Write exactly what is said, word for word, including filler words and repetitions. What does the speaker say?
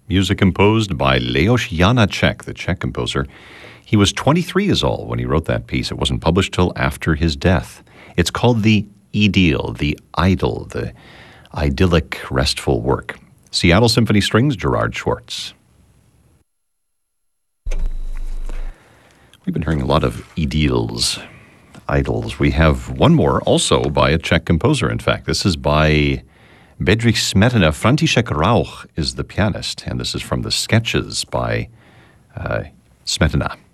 Music composed by Leos Janáček, the Czech composer. He was twenty-three years old when he wrote that piece. It wasn't published till after his death. It's called the Idyll, the idyll, the idyllic, restful work. Seattle Symphony Strings, Gerard Schwartz. We've been hearing a lot of idylls, idols. We have one more, also by a Czech composer, in fact. This is by Bedřich Smetana. František Rauch is the pianist, and this is from the Sketches by uh, Smetana.